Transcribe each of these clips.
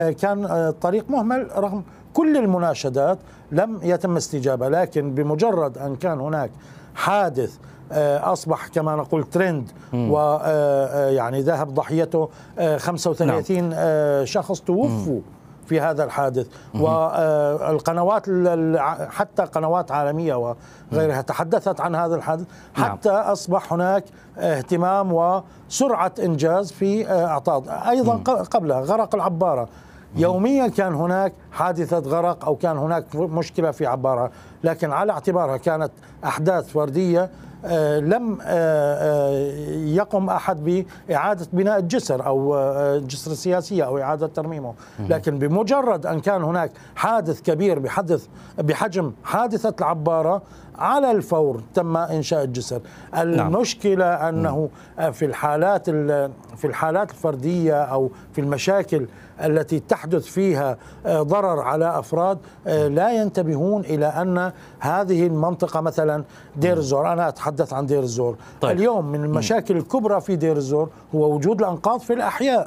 كان الطريق مهمل رغم كل المناشدات، لم يتم استجابة. لكن بمجرد أن كان هناك حادث أصبح كما نقول ترند، ويعني ذهب ضحيته 35 شخص توفوا في هذا الحادث، والقنوات حتى قنوات عالمية وغيرها تحدثت عن هذا الحادث، حتى أصبح هناك اهتمام وسرعة إنجاز في أعطاء. أيضا قبلها غرق العبارة، يوميا كان هناك حادثة غرق أو كان هناك مشكلة في عبارة، لكن على اعتبارها كانت أحداث فردية لم يقم أحد بإعادة بناء الجسر أو الجسر السياسية أو إعادة ترميمه. لكن بمجرد أن كان هناك حادث كبير بحجم حادثة العبارة، على الفور تم إنشاء الجسر. المشكلة أنه في الحالات الفردية أو في المشاكل التي تحدث فيها ضرر على أفراد لا ينتبهون إلى أن هذه المنطقة مثلا دير الزور، أنا أتحدث عن دير الزور. طيب. اليوم من المشاكل الكبرى في دير الزور هو وجود الأنقاض في الأحياء.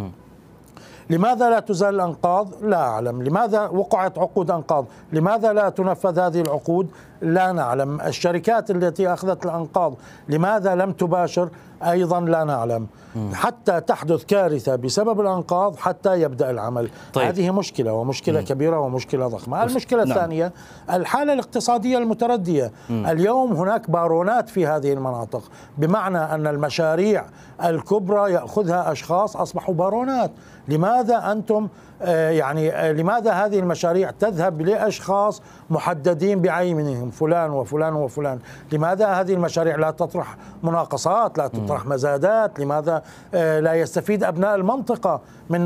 لماذا لا تزال الأنقاض؟ لا أعلم. لماذا وقعت عقود أنقاض؟ لماذا لا تنفذ هذه العقود؟ لا نعلم. الشركات التي أخذت الأنقاض لماذا لم تباشر؟ أيضا لا نعلم. حتى تحدث كارثة بسبب الأنقاض حتى يبدأ العمل. طيب. هذه مشكلة، ومشكلة كبيرة ومشكلة ضخمة. المشكلة الثانية الحالة الاقتصادية المتردية. اليوم هناك بارونات في هذه المناطق، بمعنى أن المشاريع الكبرى يأخذها أشخاص أصبحوا بارونات. لماذا أنتم لماذا هذه المشاريع تذهب لأشخاص محددين بعينهم، فلان وفلان وفلان؟ لماذا هذه المشاريع لا تطرح مناقصات، لا تطرح مزادات؟ لماذا لا يستفيد أبناء المنطقة من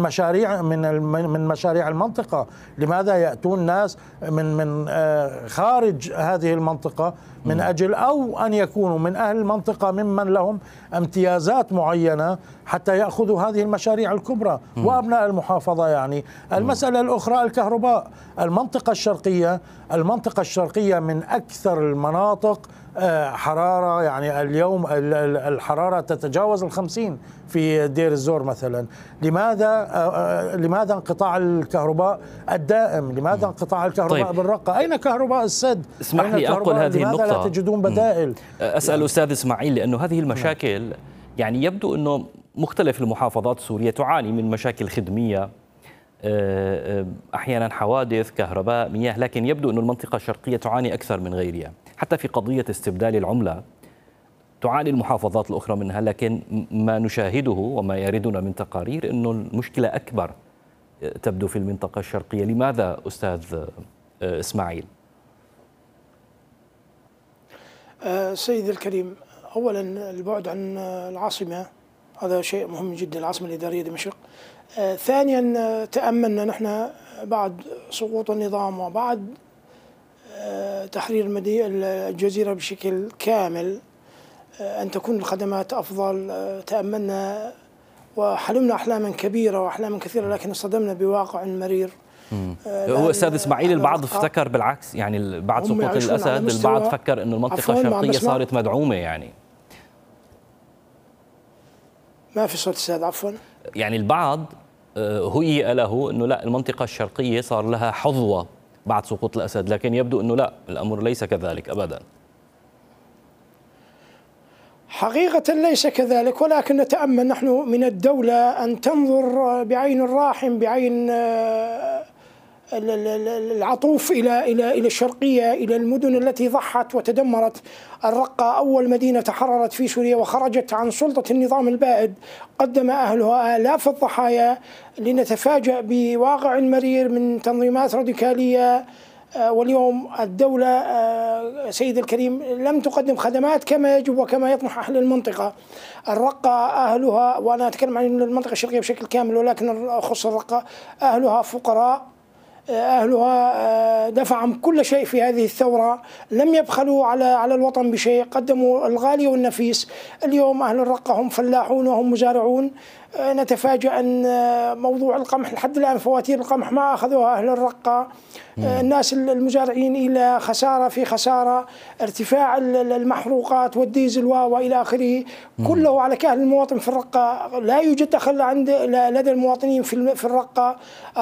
مشاريع المنطقة؟ لماذا يأتون ناس من خارج هذه المنطقة من أجل أو أن يكونوا من أهل المنطقة ممن لهم امتيازات معينة حتى يأخذوا هذه المشاريع الكبرى؟ وأبناء المحافظة المسألة الأخرى الكهرباء. المنطقة الشرقية من أكثر المناطق حرارة، اليوم الحرارة تتجاوز 50 في دير الزور مثلا. لماذا انقطاع الكهرباء الدائم؟ لماذا انقطاع الكهرباء طيب. بالرقة؟ أين كهرباء السد؟ اسمح لي أنقل هذه النقطة. لماذا لا تجدون بدائل؟ أسأل أستاذ إسماعيل، لأنه هذه المشاكل يبدو أنه مختلف المحافظات السورية تعاني من مشاكل خدمية، أحيانا حوادث، كهرباء، مياه، لكن يبدو أن المنطقة الشرقية تعاني أكثر من غيرها. حتى في قضية استبدال العملة تعاني المحافظات الأخرى منها، لكن ما نشاهده وما يردنا من تقارير أنه المشكلة أكبر تبدو في المنطقة الشرقية. لماذا أستاذ إسماعيل؟ سيد الكريم، أولا البعد عن العاصمة هذا شيء مهم جدا، العاصمة الإدارية دمشق. ثانيا تأملنا نحن بعد سقوط النظام وبعد تحرير الجزيرة بشكل كامل أن تكون الخدمات أفضل. تأملنا وحلمنا أحلاما كبيرة وأحلاما كثيرة، لكن اصطدمنا بواقع مرير. هو أستاذ إسماعيل البعض افتكر بالعكس، بعد سقوط الأسد البعض فكر أن المنطقة الشرقية صارت مدعومة. ما في صوت أستاذ، عفوا. البعض هيئ له أنه لا، المنطقة الشرقية صار لها حظوة بعد سقوط الأسد، لكن يبدو أنه لا، الأمر ليس كذلك أبدا. حقيقة ليس كذلك، ولكن نتأمل نحن من الدولة أن تنظر بعين الراحم، بعين العطوف إلى الشرقية، إلى المدن التي ضحت وتدمرت. الرقة أول مدينة تحررت في سوريا وخرجت عن سلطة النظام البائد، قدم أهلها آلاف الضحايا، لنتفاجأ بواقع مرير من تنظيمات راديكالية. واليوم الدولة سيد الكريم لم تقدم خدمات كما يجب وكما يطمح أهل المنطقة. الرقة أهلها، وأنا أتكلم عن المنطقة الشرقية بشكل كامل ولكن أخص الرقة، أهلها فقراء، أهلها دفعهم كل شيء في هذه الثورة، لم يبخلوا على الوطن بشيء، قدموا الغالي والنفيس. اليوم أهل الرقة هم فلاحون وهم مزارعون. نتفاجأ أن موضوع القمح لحد الآن فواتير القمح ما أخذوها أهل الرقة. الناس المزارعين إلى خسارة في خسارة، ارتفاع المحروقات والديزل وإلى آخره، كله على كاهل المواطن في الرقة. لا يوجد دخل لدى المواطنين في الرقة.